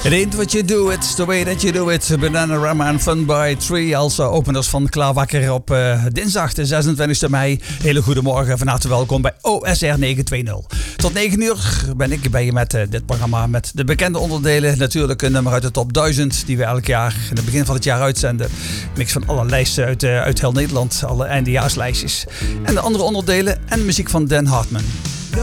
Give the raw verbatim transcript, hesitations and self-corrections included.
It ain't what you do, it's the way that you do it. Bananarama en Fun by Three als uh, openers van Klaarwakker op uh, dinsdag de zesentwintigste mei. Hele goede morgen, van harte welkom bij O S R negen twintig. Tot negen uur ben ik bij je met uh, dit programma met de bekende onderdelen. Natuurlijk een nummer uit de top duizend die we elk jaar in het begin van het jaar uitzenden. Mix van alle lijsten uit, uh, uit heel Nederland, alle eindejaarslijstjes. En de andere onderdelen en muziek van Dan Hartman.